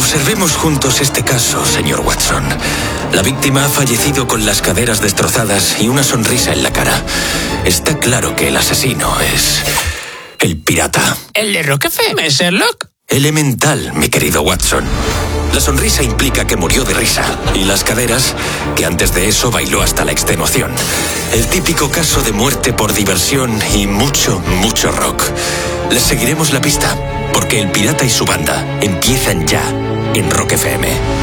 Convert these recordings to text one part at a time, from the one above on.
Observemos juntos este caso, señor Watson. La víctima ha fallecido con las caderas destrozadas y una sonrisa en la cara. Está claro que el asesino es... el pirata. ¿El de Rock FM, Sherlock? Elemental, mi querido Watson. La sonrisa implica que murió de risa. Y las caderas, que antes de eso bailó hasta la extenuación. El típico caso de muerte por diversión y mucho, mucho rock. Les seguiremos la pista, porque el pirata y su banda empiezan ya en Rock FM.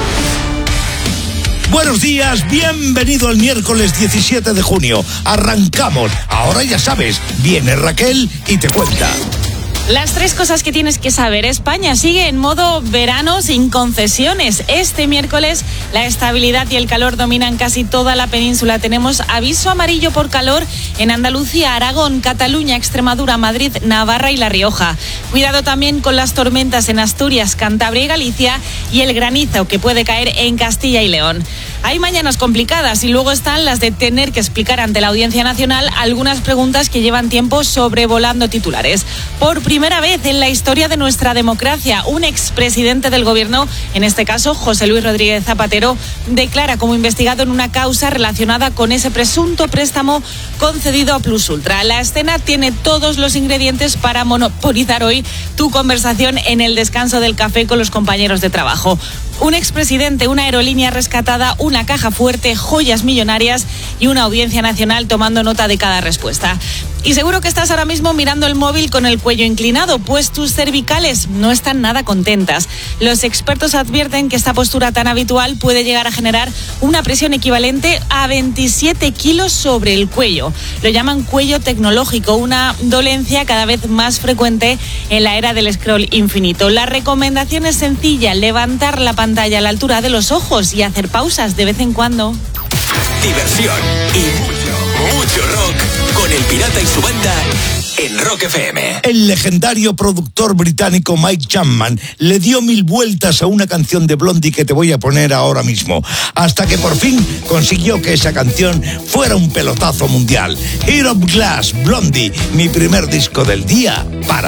Buenos días, bienvenido al miércoles 17 de junio. Arrancamos. Ahora ya sabes, viene Raquel y te cuenta. Las 3 cosas que tienes que saber. España sigue en modo verano sin concesiones. Este miércoles la estabilidad y el calor dominan casi toda la península. Tenemos aviso amarillo por calor en Andalucía, Aragón, Cataluña, Extremadura, Madrid, Navarra y La Rioja. Cuidado también con las tormentas en Asturias, Cantabria y Galicia y el granizo que puede caer en Castilla y León. Hay mañanas complicadas y luego están las de tener que explicar ante la Audiencia Nacional algunas preguntas que llevan tiempo sobrevolando titulares. Por primera vez en la historia de nuestra democracia, un expresidente del gobierno, en este caso José Luis Rodríguez Zapatero, declara como investigado en una causa relacionada con ese presunto préstamo concedido a Plus Ultra. La escena tiene todos los ingredientes para monopolizar hoy tu conversación en el descanso del café con los compañeros de trabajo. Un expresidente, una aerolínea rescatada, una caja fuerte, joyas millonarias y una Audiencia Nacional tomando nota de cada respuesta. Y seguro que estás ahora mismo mirando el móvil con el cuello inclinado, pues tus cervicales no están nada contentas. Los expertos advierten que esta postura tan habitual puede llegar a generar una presión equivalente a 27 kilos sobre el cuello. Lo llaman cuello tecnológico, una dolencia cada vez más frecuente en la era del scroll infinito. La recomendación es sencilla: levantar la pantalla a la altura de los ojos y hacer pausas de vez en cuando. Diversión y mucho rock con el pirata y su banda en Rock FM. El legendario productor británico Mike Chapman le dio 1000 vueltas a una canción de Blondie que te voy a poner ahora mismo, hasta que por fin consiguió que esa canción fuera un pelotazo mundial. Hero of Glass, Blondie, mi primer disco del día para